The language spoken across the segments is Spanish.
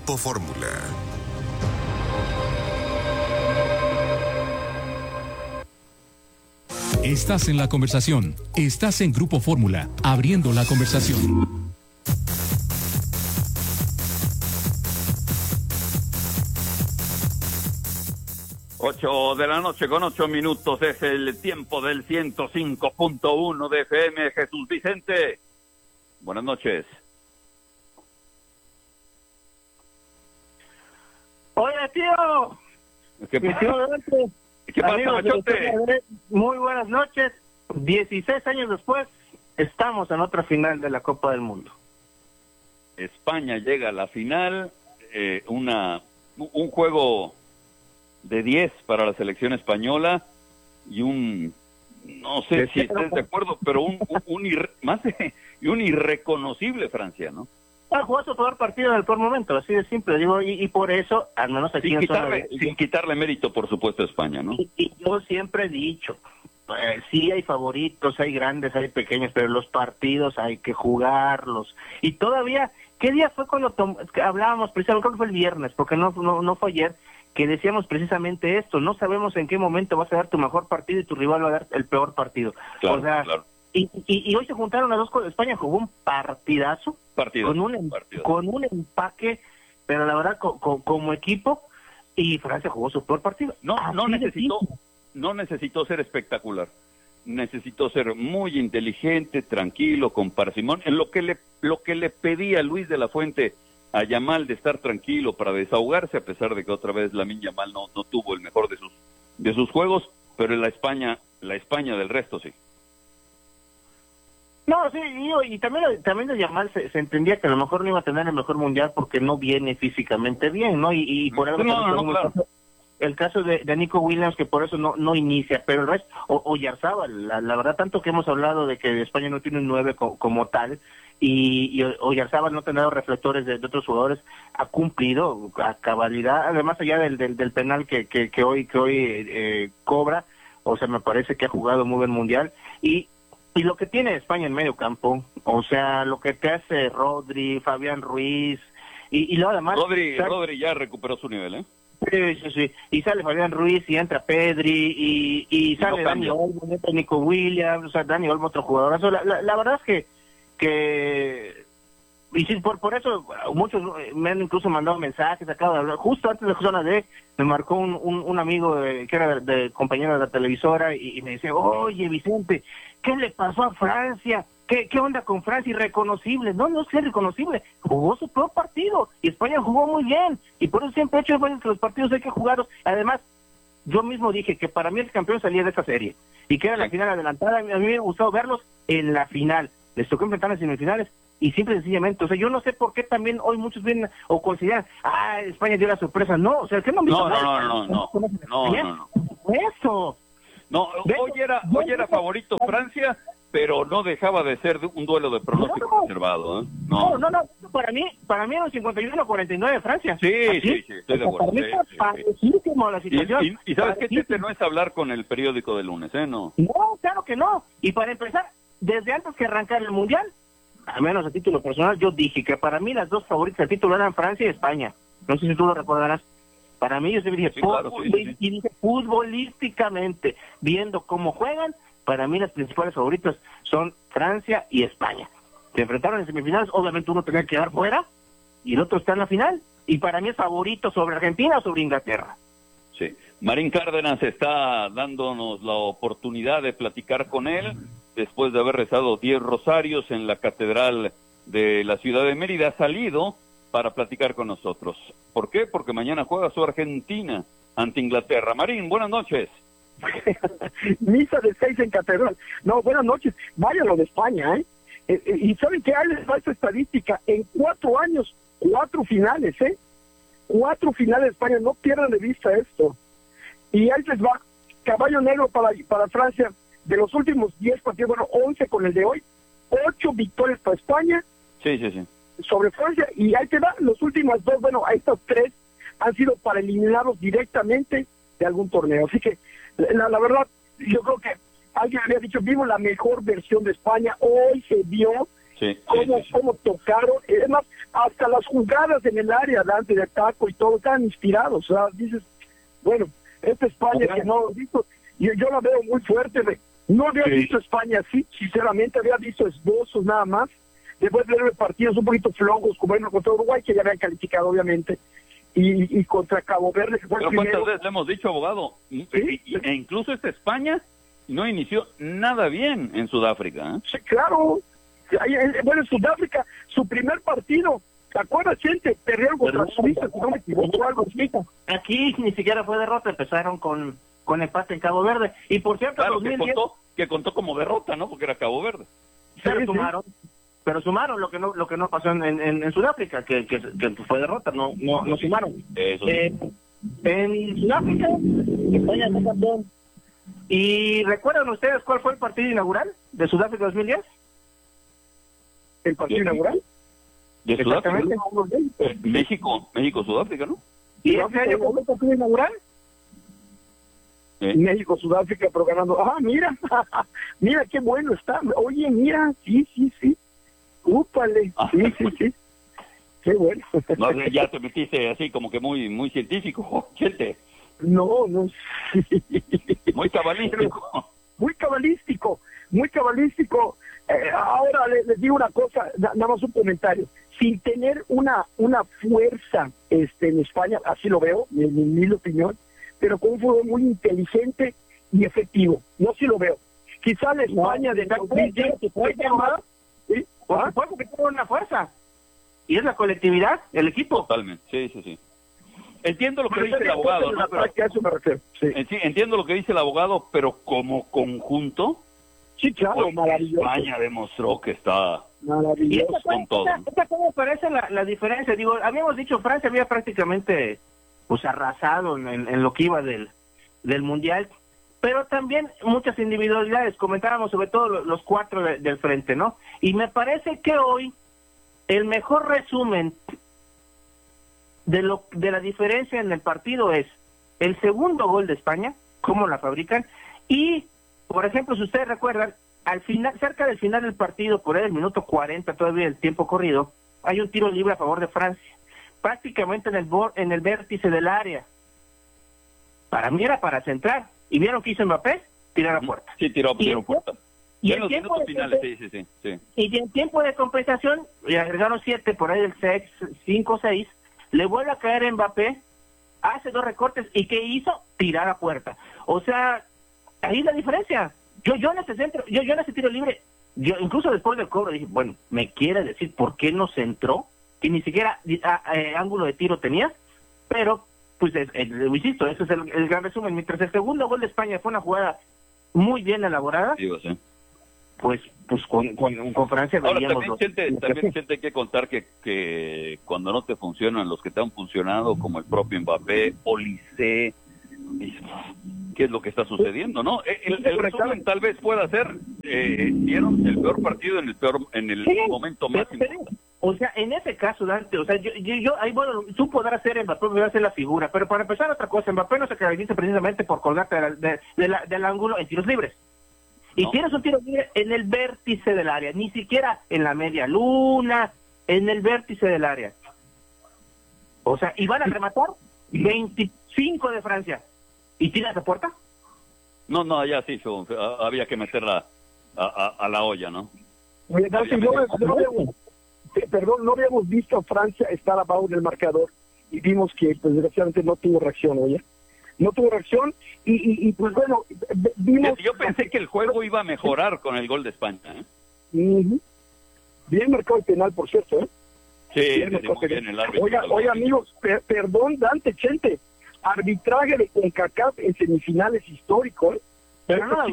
Grupo Fórmula. Estás en la conversación. Estás en Grupo Fórmula, abriendo la conversación. Ocho de la noche con 8 minutos es el tiempo del 105.1 de FM. Jesús Vicente, buenas noches. Oye, tío. ¿Qué pasa, machote? Muy buenas noches. 16 años después, estamos en otra final de la Copa del Mundo. España llega a la final, un juego de 10 para la selección española y no sé si estés de acuerdo, pero un irreconocible Francia, ¿no? Jugó su peor partido en el peor momento, así de simple, digo, y por eso, al menos aquí sin quitarle mérito, por supuesto, a España, ¿no? Y yo siempre he dicho, sí hay favoritos, hay grandes, hay pequeños, pero los partidos hay que jugarlos. Y todavía, ¿qué día fue cuando hablábamos precisamente? Creo que fue el viernes, porque no fue ayer, que decíamos precisamente esto, no sabemos en qué momento vas a dar tu mejor partido y tu rival va a dar el peor partido. Claro, o sea, claro. Y hoy se juntaron las dos cosas. España jugó un partidazo. Con un empaque, pero la verdad como equipo, y Francia jugó su peor partido. No necesitó ser espectacular, necesitó ser muy inteligente, tranquilo, con parsimón. En lo que le pedía Luis de la Fuente a Yamal de estar tranquilo para desahogarse, a pesar de que otra vez Lamine Yamal no tuvo el mejor de sus juegos, pero en la España del resto sí. No, sí, y también de Yamal se entendía que a lo mejor no iba a tener el mejor mundial porque no viene físicamente bien, ¿no? Y por algo claro. El caso de Nico Williams, que por eso no inicia, pero el resto, Oyarzabal, la verdad, tanto que hemos hablado de que España no tiene un 9 como tal, y Oyarzabal no ha tenido reflectores de otros jugadores, ha cumplido a cabalidad, además allá del penal que hoy cobra, o sea, me parece que ha jugado muy buen mundial, y lo que tiene España en medio campo, o sea, lo que te hace Rodri, Fabián Ruiz, y luego además... Rodri ya recuperó su nivel, ¿eh? Sí. Y sale Fabián Ruiz y entra Pedri, y sale Dani Olmo, entra Nico Williams, o sea, Dani Olmo, otro jugador. La verdad es que y sí, por eso muchos me han incluso mandado mensajes, acabo de hablar, justo antes de Zona D, me marcó un amigo que era de compañero de la televisora y me decía, oye Vicente, ¿qué le pasó a Francia? ¿Qué onda con Francia? Irreconocible. No es irreconocible, jugó su peor partido y España jugó muy bien, y por eso siempre he hecho énfasis que los partidos hay que jugarlos. Además, yo mismo dije que para mí el campeón salía de esa serie y que era la final adelantada. A mí me hubiera gustado verlos en la final, les tocó enfrentar en semifinales. Y simple y sencillamente, o sea, yo no sé por qué también hoy muchos vienen o consideran, España dio la sorpresa. No, o sea, ¿qué no han visto? No. Eso. No, hoy era favorito Francia, pero no dejaba de ser un duelo de pronóstico conservado, ¿eh? No, para mí era un 51-49 Francia. Sí, estoy de acuerdo. Para mí está parejísimo la situación. Y ¿sabes qué, Tete? No es hablar con el periódico del lunes, ¿eh? No, claro que no. Y para empezar, desde antes que arrancar el Mundial, a menos a título personal, yo dije que para mí las dos favoritas de título eran Francia y España. No sé si tú lo recordarás. Para mí yo siempre dije, y dije futbolísticamente, viendo cómo juegan, para mí las principales favoritas son Francia y España. Se enfrentaron en semifinales, obviamente uno tenía que quedar fuera y el otro está en la final. Y para mí es favorito sobre Argentina o sobre Inglaterra. Sí. Marín Cárdenas está dándonos la oportunidad de platicar con él después de haber rezado 10 rosarios en la Catedral de la ciudad de Mérida. Ha salido para platicar con nosotros. ¿Por qué? Porque mañana juega su Argentina ante Inglaterra. Marín, buenas noches. Misa de 6 en Catedral. No, buenas noches. Vaya lo de España, ¿eh? Y ¿saben qué? Ahí les va esta estadística. En 4 años, 4 finales, ¿eh? 4 finales de España. No pierdan de vista esto. Y ahí les va. Caballo negro para Francia. De los últimos 10 partidos, 11 con el de hoy. 8 victorias para España. Sí. Sobre Francia. Y ahí te va. Los últimos 2, estas 3 han sido para eliminarlos directamente de algún torneo. Así que, la verdad, yo creo que alguien había dicho, vimos la mejor versión de España. Hoy se vio cómo tocaron. Es más, hasta hasta las jugadas en el área, Dante, de taco y todo, estaban inspirados. O sea, dices, bueno, esta España que no visto, yo la veo muy fuerte. No había visto España así, sinceramente, había visto esbozos nada más. Después de ver partidos un poquito flojos, como bueno, contra Uruguay, que ya habían calificado, obviamente, y contra Cabo Verde, que fue el Pero primero. ¿cuántas veces le hemos dicho, abogado? E incluso esta España no inició nada bien en Sudáfrica. Sí, claro. Bueno, en Sudáfrica, su primer partido, ¿te acuerdas, gente? Perdieron contra Suiza, si no me equivoco, algo así. Aquí ni siquiera fue derrota, empezaron con empate en Cabo Verde. Y por cierto, Claro, 2010, que contó como derrota, ¿no? Porque era Cabo Verde. pero sumaron lo que no pasó en Sudáfrica, que fue derrota, no sumaron. Eso sí. En Sudáfrica, España fue campeón. ¿Y recuerdan ustedes cuál fue el partido inaugural de Sudáfrica 2010? ¿El partido inaugural? De Sudáfrica. Exactamente. México, Sudáfrica, ¿no? ¿Y ese año fue el partido inaugural? México, Sudáfrica, pero ganando. Ah, mira, mira qué bueno está. Oye, mira, sí. Úpale, sí. Qué bueno. No, ya te metiste así como que muy científico, gente. No. Sí. Muy cabalístico. Muy cabalístico. Ahora les digo una cosa, nada más un comentario. Sin tener una fuerza en España, así lo veo, mi opinión, pero con un fútbol muy inteligente y efectivo. Yo sí lo veo. Quizá la España de Por supuesto que tiene una fuerza. Y es la colectividad, el equipo. Totalmente, sí. Entiendo lo que dice el abogado, ¿no? Pero, a eso me refiero. Sí. Entiendo lo que dice el abogado, pero como conjunto, Sí, claro, maravilloso. España demostró que está Maravilloso. con todo. Esta cómo parece la diferencia. Digo, habíamos dicho, Francia había prácticamente pues arrasado en lo que iba del Mundial, pero también muchas individualidades. Comentábamos sobre todo los cuatro del frente, ¿no? Y me parece que hoy el mejor resumen de la diferencia en el partido es el segundo gol de España, cómo la fabrican, y por ejemplo, si ustedes recuerdan, al final, cerca del final del partido, por ahí el minuto 40, todavía el tiempo corrido, hay un tiro libre a favor de Francia, prácticamente en el vértice del área. Para mí era para centrar, y vieron que hizo Mbappé, tirar a puerta. Sí, tiró a puerta. Y en los minutos finales, sí. Y en tiempo de compensación, le agregaron 7, por ahí del 5 6, le vuelve a caer Mbappé, hace 2 recortes, ¿y qué hizo? Tirar a puerta. O sea, ahí la diferencia. Yo en ese centro, yo en ese tiro libre, yo incluso después del cobro dije, bueno, ¿me quiere decir por qué no centró? Que ni siquiera ángulo de tiro tenía, pero pues insisto, ese es el gran resumen. Mientras el segundo gol de España fue una jugada muy bien elaborada, Sí. pues con Francia Ahora, veíamos también gente hay que contar que cuando no te funcionan los que te han funcionado, como el propio Mbappé, Olise, ¿qué es lo que está sucediendo, no? El resumen tal vez pueda ser, vieron el peor partido en el momento más importante. O sea, en ese caso, Dante, o sea, yo ahí, bueno, tú podrás ser Mbappé, me va a hacer la figura, pero para empezar otra cosa, Mbappé no se caracteriza precisamente por colgarte del ángulo en tiros libres. Y no. Tienes un tiro libre en el vértice del área, ni siquiera en la media luna, en el vértice del área. O sea, y van a rematar 25 de Francia. ¿Y tiras a puerta? No, ya sí, había que meterla a la olla, ¿no? Oye, Dante, no habíamos visto a Francia estar abajo del marcador y vimos que, pues, desgraciadamente no tuvo reacción, oye. No tuvo reacción y pues bueno, vimos... Yo pensé que el juego iba a mejorar con el gol de España, ¿eh? Bien marcado el penal, por cierto, ¿eh? Sí, muy bien el árbitro. Oiga, amigos, perdón, Dante, gente, arbitraje de CONCACAF en semifinales histórico, ¿eh? Pero no,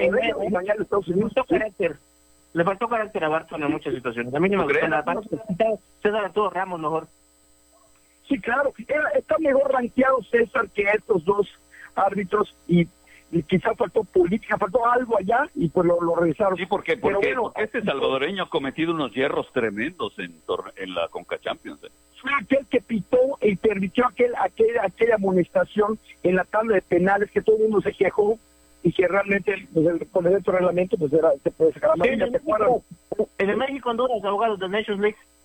le faltó carácter a Barton en muchas situaciones. A mí no me gustó nada. César Arturo Ramos mejor. Sí, claro. Está mejor rankeado César que estos dos árbitros y quizá faltó política, faltó algo allá y pues lo revisaron. Sí, porque este salvadoreño ha cometido unos hierros tremendos en la Conca Champions. Fue aquel que pitó y permitió aquella amonestación en la tabla de penales que todo el mundo se quejó y que realmente pues, con el reglamento pues se puede sacar la mano. En el México Honduras, abogados de Nations League.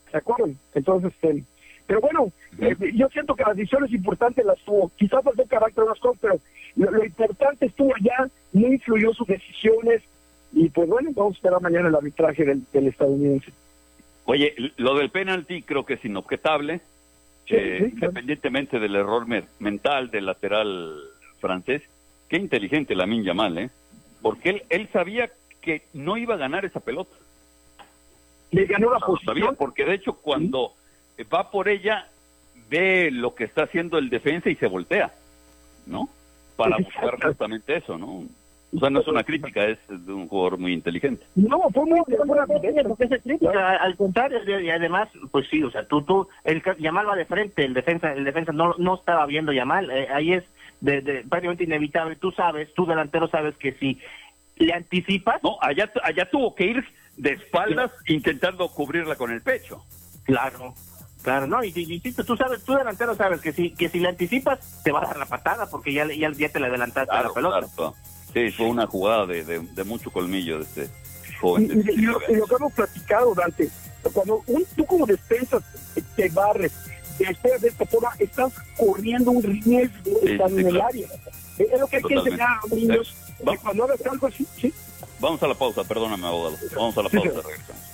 ¿se acuerdan? Entonces, pero bueno, yo siento que las decisiones importantes las tuvo, quizás faltó carácter unas cosas, pero lo importante estuvo allá, no influyó sus decisiones, y pues bueno, vamos a esperar mañana el arbitraje del estadounidense. Oye, lo del penalti creo que es inobjetable, Sí, independientemente del error mental del lateral francés. Qué inteligente Lamine Yamal, porque él sabía que no iba a ganar esa pelota. Le ganó la Lo posición. sabía, porque de hecho cuando va por ella, ve lo que está haciendo el defensa y se voltea, ¿no? Para buscar justamente eso, ¿no? O sea, no es una crítica, es de un jugador muy inteligente. No, fue muy buena. Porque se crítica, al contrario, y además, pues sí, o sea, el Yamal va de frente, el defensa no estaba viendo Yamal, ahí es prácticamente inevitable, tú delantero sabes que si le anticipas... No, allá tuvo que ir de espaldas intentando cubrirla con el pecho. Claro, no, y tú delantero sabes que si le anticipas, te va a dar la patada, porque ya te le adelantaste a la pelota. Claro. Sí, fue una jugada de mucho colmillo de este joven. Y lo que hemos platicado, Dante, cuando tú como defensa te barres, de esta forma, estás corriendo un riesgo en el área. Es lo que hay que enseñar a los niños, que cuando hagas algo así, sí. Vamos a la pausa, perdóname, abogado. Vamos a la pausa, regresamos.